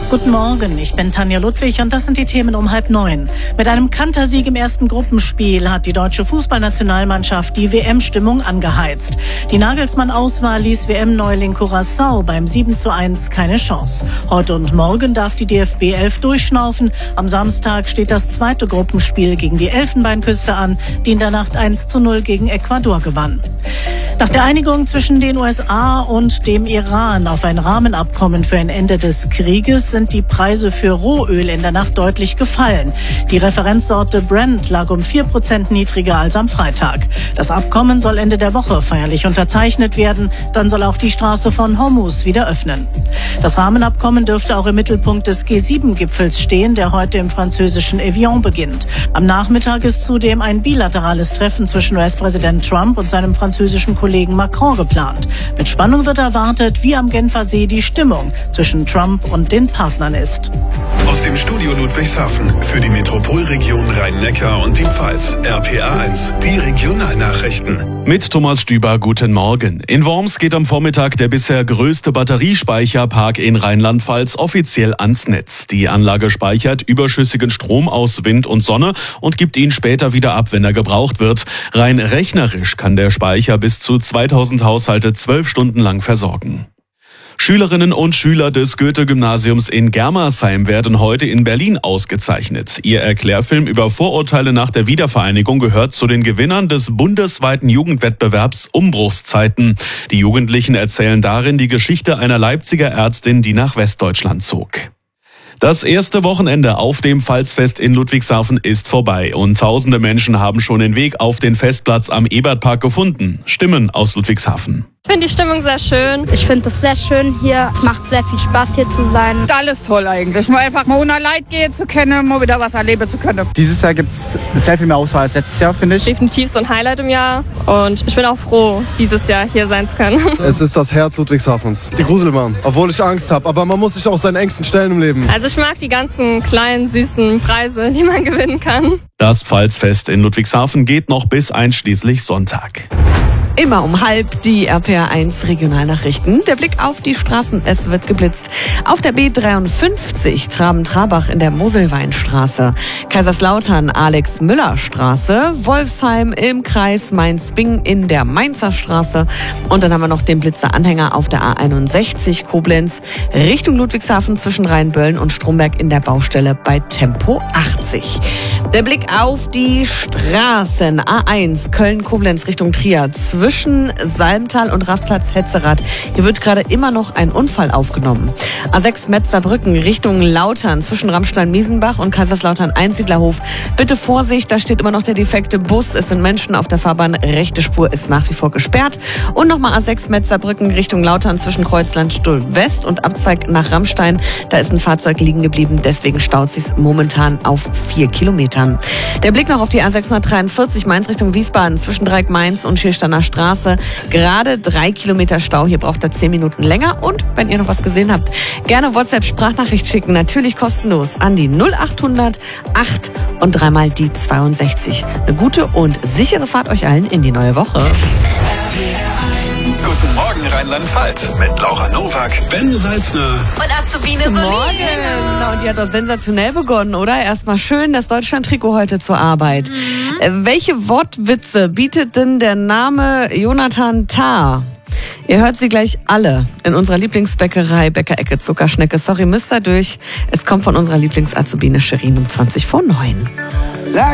Guten Morgen, ich bin Tanja Ludwig und das sind die Themen um 8:30. Mit einem Kantersieg im ersten Gruppenspiel hat die deutsche Fußballnationalmannschaft die WM-Stimmung angeheizt. Die Nagelsmann-Auswahl ließ WM-Neuling Curaçao beim 7:1 keine Chance. Heute und morgen darf die DFB 11 durchschnaufen. Am Samstag steht das zweite Gruppenspiel gegen die Elfenbeinküste an, die in der Nacht 1:0 gegen Ecuador gewann. Nach der Einigung zwischen den USA und dem Iran auf ein Rahmenabkommen für ein Ende des Krieges sind die Preise für Rohöl in der Nacht deutlich gefallen. Die Referenzsorte Brent lag um 4% niedriger als am Freitag. Das Abkommen soll Ende der Woche feierlich unterzeichnet werden. Dann soll auch die Straße von Hormuz wieder öffnen. Das Rahmenabkommen dürfte auch im Mittelpunkt des G7-Gipfels stehen, der heute im französischen Evian beginnt. Am Nachmittag ist zudem ein bilaterales Treffen zwischen US-Präsident Trump und seinem französischen Kollegen Macron geplant. Mit Spannung wird erwartet, wie am Genfer See die Stimmung zwischen Trump und den Partnern ist. Aus dem Studio Ludwigshafen für die Metropolregion Rhein-Neckar und die Pfalz. RPA1, die Regionalnachrichten. Mit Thomas Stüber, guten Morgen. In Worms geht am Vormittag der bisher größte Batteriespeicherpark in Rheinland-Pfalz offiziell ans Netz. Die Anlage speichert überschüssigen Strom aus Wind und Sonne und gibt ihn später wieder ab, wenn er gebraucht wird. Rein rechnerisch kann der Speicher bis zu 2000 Haushalte 12 Stunden lang versorgen. Schülerinnen und Schüler des Goethe-Gymnasiums in Germersheim werden heute in Berlin ausgezeichnet. Ihr Erklärfilm über Vorurteile nach der Wiedervereinigung gehört zu den Gewinnern des bundesweiten Jugendwettbewerbs Umbruchszeiten. Die Jugendlichen erzählen darin die Geschichte einer Leipziger Ärztin, die nach Westdeutschland zog. Das erste Wochenende auf dem Pfalzfest in Ludwigshafen ist vorbei und tausende Menschen haben schon den Weg auf den Festplatz am Ebertpark gefunden. Stimmen aus Ludwigshafen. Ich finde die Stimmung sehr schön. Ich finde es sehr schön hier. Es macht sehr viel Spaß hier zu sein. Alles toll eigentlich. Mal einfach mal ohne Leid gehen zu können, mal wieder was erleben zu können. Dieses Jahr gibt es sehr viel mehr Auswahl als letztes Jahr, finde ich. Definitiv so ein Highlight im Jahr und ich bin auch froh, dieses Jahr hier sein zu können. Es ist das Herz Ludwigshafens, die Gruselbahn. Obwohl ich Angst habe, aber man muss sich auch seinen Ängsten stellen im Leben. Also ich mag die ganzen kleinen, süßen Preise, die man gewinnen kann. Das Pfalzfest in Ludwigshafen geht noch bis einschließlich Sonntag. Immer um 12:30 die RPA1 Regionalnachrichten. Der Blick auf die Straßen, es wird geblitzt. Auf der B53 Traben-Trabach in der Moselweinstraße, Kaiserslautern Alex-Müller-Straße, Wolfsheim im Kreis Mainz-Bing in der Mainzer Straße und dann haben wir noch den Blitzer-Anhänger auf der A61 Koblenz Richtung Ludwigshafen zwischen Rheinböllen und Stromberg in der Baustelle bei Tempo 80. Der Blick auf die Straßen, A1 Köln-Koblenz Richtung Trier zwischen Salmtal und Rastplatz Hetzerath. Hier wird gerade immer noch ein Unfall aufgenommen. A6 Metzerbrücken Richtung Lautern zwischen Rammstein-Miesenbach und Kaiserslautern-Einsiedlerhof. Bitte Vorsicht, da steht immer noch der defekte Bus. Es sind Menschen auf der Fahrbahn. Rechte Spur ist nach wie vor gesperrt. Und nochmal A6 Metzerbrücken Richtung Lautern zwischen Kreuzland-Stuhl-West und Abzweig nach Rammstein. Da ist ein Fahrzeug liegen geblieben. Deswegen staut sich's momentan auf 4 Kilometern. Der Blick noch auf die A643 Mainz Richtung Wiesbaden zwischen Dreieck-Mainz und Schiersteiner Straße. Gerade 3 Kilometer Stau. Hier braucht er 10 Minuten länger. Und wenn ihr noch was gesehen habt, gerne WhatsApp-Sprachnachricht schicken. Natürlich kostenlos an die 0800 8 und dreimal die 62. Eine gute und sichere Fahrt euch allen in die neue Woche. Guten Morgen Rheinland-Pfalz mit Laura Nowak, Ben Salzner und Azubine Solin. Morgen. Und die hat doch sensationell begonnen, oder? Erstmal schön das Deutschland-Trikot heute zur Arbeit. Welche Wortwitze bietet denn der Name Jonathan Tah? Ihr hört sie gleich alle in unserer Lieblingsbäckerei Bäckerecke Zuckerschnecke. Sorry, müsst ihr durch. Es kommt von unserer Lieblings-Azubine Shirin um 8:20.